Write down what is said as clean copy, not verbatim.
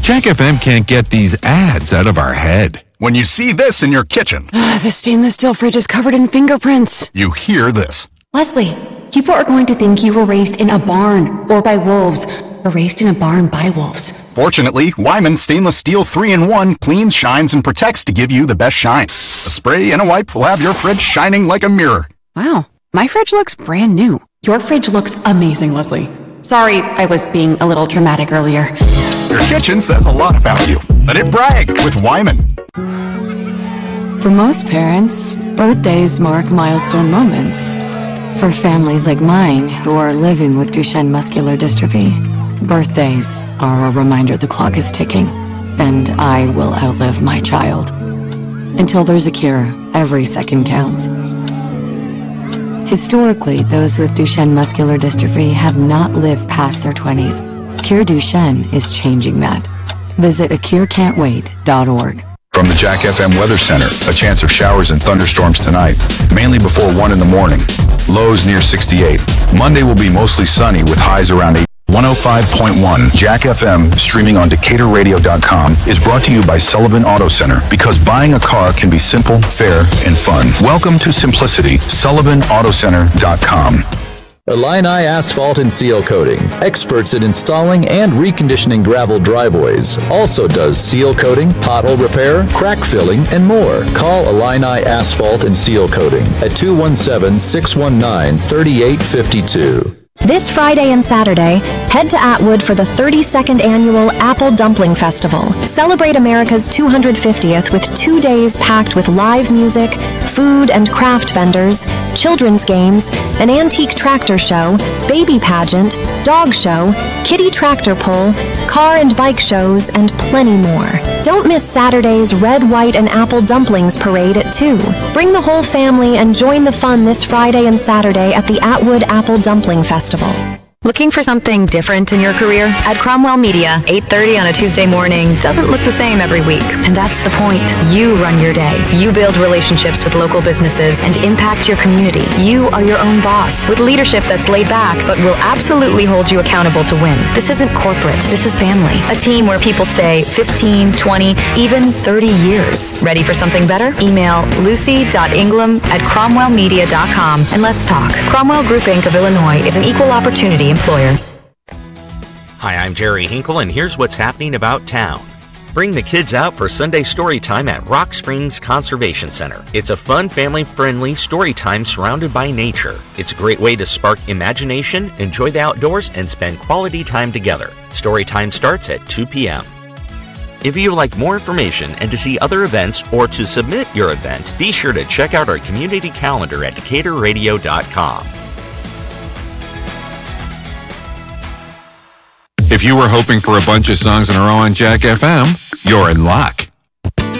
Jack FM can't get these ads out of our head. When you see this in your kitchen, The stainless steel fridge is covered in fingerprints. you hear this. Leslie, people are going to think you were raised in a barn or by wolves, or raised in a barn by wolves. Fortunately, Wyman Stainless Steel 3-in-1 cleans, shines, and protects to give you the best shine. A spray and a wipe will have your fridge shining like a mirror. Wow, my fridge looks brand new. Your fridge looks amazing, Leslie. Sorry, I was being a little dramatic earlier. Your kitchen says a lot about you. Let it brag with Wyman. For most parents, birthdays mark milestone moments. For families like mine who are living with Duchenne muscular dystrophy, birthdays are a reminder the clock is ticking, and I will outlive my child. Until there's a cure, every second counts. Historically, those with Duchenne muscular dystrophy have not lived past their 20s. Cure Duchenne is changing that. Visit acurecan'twait.org. From the Jack FM Weather Center, a chance of showers and thunderstorms tonight, mainly before 1 in the morning. Lows near 68. Monday will be mostly sunny with highs around 8. 105.1 Jack FM, streaming on DecaturRadio.com, is brought to you by Sullivan Auto Center, because buying a car can be simple, fair, and fun. Welcome to simplicity. SullivanAutoCenter.com. Illini Asphalt and Seal Coating, experts in installing and reconditioning gravel driveways. Also does seal coating, pothole repair, crack filling, and more. Call Illini Asphalt and Seal Coating at 217-619-3852. This Friday and Saturday, head to Atwood for the 32nd Annual Apple Dumpling Festival. Celebrate America's 250th with 2 days packed with live music, food and craft vendors, children's games, an antique tractor show, baby pageant, dog show, kiddie tractor pull, car and bike shows, and plenty more. Don't miss Saturday's Red, White, and Apple Dumplings Parade at 2. Bring the whole family and join the fun this Friday and Saturday at the Atwood Apple Dumpling Festival. Looking for something different in your career? At Cromwell Media, 8:30 on a Tuesday morning doesn't look the same every week. And that's the point. You run your day. You build relationships with local businesses and impact your community. You are your own boss, with leadership that's laid back but will absolutely hold you accountable to win. This isn't corporate. This is family. A team where people stay 15, 20, even 30 years. Ready for something better? Email lucy.ingram@cromwellmedia.com and let's talk. Cromwell Group Inc. of Illinois is an equal opportunity employer. Hi, I'm Jerry Hinkle, and here's what's happening about town. Bring the kids out for Sunday story time at Rock Springs Conservation Center. It's a fun, family-friendly story time surrounded by nature. It's a great way to spark imagination, enjoy the outdoors, and spend quality time together. Story time starts at 2 p.m. If you would like more information and to see other events or to submit your event, be sure to check out our community calendar at DecaturRadio.com. If you were hoping for a bunch of songs in a row on Jack FM, you're in luck.